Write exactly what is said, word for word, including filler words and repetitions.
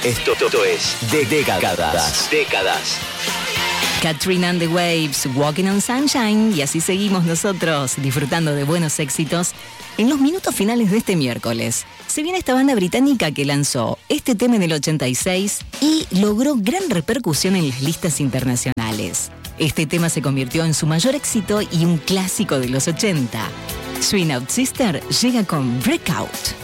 Esto, esto es de décadas. Décadas. Katrina and the Waves, Walking on Sunshine, y así seguimos nosotros disfrutando de buenos éxitos en los minutos finales de este miércoles. Se viene esta banda británica que lanzó este tema en el ochenta y seis y logró gran repercusión en las listas internacionales. Este tema se convirtió en su mayor éxito y un clásico de los ochenta. Swing Out Sister llega con Breakout.